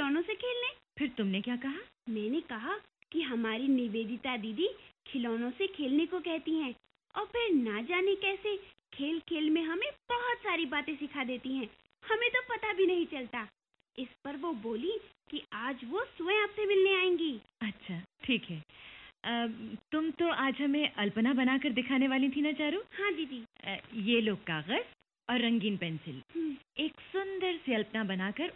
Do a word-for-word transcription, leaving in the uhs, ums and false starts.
खिलौनों से खेलने। फिर तुमने क्या कहा? मैंने कहा कि हमारी निवेदिता दीदी खिलौनों से खेलने को कहती हैं और फिर ना जाने कैसे खेल खेल में हमें बहुत सारी बातें सिखा देती हैं, हमें तो पता भी नहीं चलता। इस पर वो बोली कि आज वो स्वयं आपसे मिलने आएंगी। अच्छा, ठीक है। आ, तुम तो आज हमें अल्पना बनाकर दिखाने वाली थी ना चारू? हाँ दीदी। आ, ये लो कागज और रंगीन पेंसिल। एक सुंदर सी अल्पना बनाकर